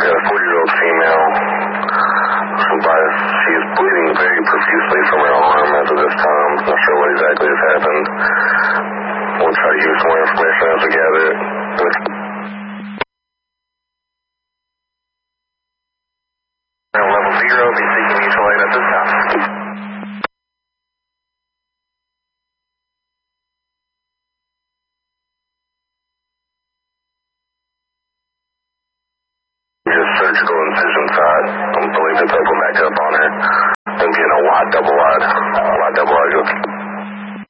got a 40-year-old female. She's bleeding very profusely from her arm as of this time. Not sure what exactly has happened. We'll try to use some more information as we gather it. Level 0, be seeking mutual aid at this time. Just surgical incision side. I believe it's open back up on her. I'm getting a wide double